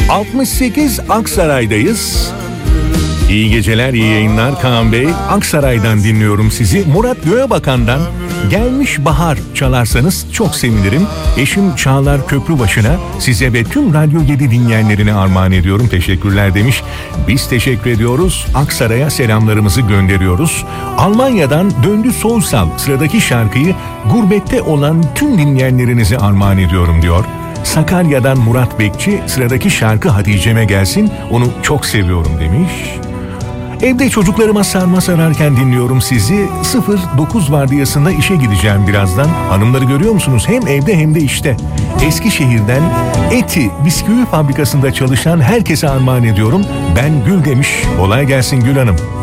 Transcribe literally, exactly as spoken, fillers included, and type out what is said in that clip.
altmış sekiz Aksaray'dayız. İyi geceler, iyi yayınlar Kaan Bey. Aksaray'dan dinliyorum sizi. Murat Göğebakan'dan Gelmiş Bahar çalarsanız çok sevinirim. Eşim Çağlar Köprübaşı'na size ve tüm Radyo yedi dinleyenlerine armağan ediyorum. Teşekkürler demiş. Biz teşekkür ediyoruz. Aksaray'a selamlarımızı gönderiyoruz. Almanya'dan Döndü Soysal sıradaki şarkıyı gurbette olan tüm dinleyenlerinize armağan ediyorum diyor. Sakarya'dan Murat Bekçi sıradaki şarkı Hatice'me gelsin, onu çok seviyorum demiş. Evde çocuklarıma sarma sararken dinliyorum sizi. sıfır dokuz vardiyasında işe gideceğim birazdan. Hanımları görüyor musunuz? Hem evde hem de işte. Eskişehir'den Eti bisküvi fabrikasında çalışan herkese armağan ediyorum. Ben Gül demiş. Kolay gelsin Gül Hanım.